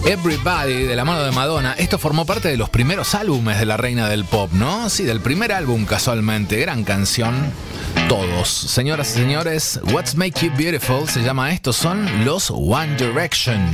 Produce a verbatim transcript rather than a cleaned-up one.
Everybody, de la mano de Madonna. Esto formó parte de los primeros álbumes de la reina del pop, ¿no? Sí, del primer álbum, casualmente. Gran canción. Todos. Señoras y señores, What's Make You Beautiful se llama esto. Son los One Direction.